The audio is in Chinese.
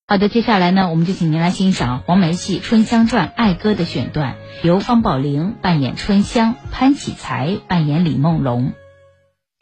好的，接下来呢，我们就请您来欣赏黄梅戏《春香传·爱歌》的选段，由方宝玲扮演春香，潘启才扮演李梦龙。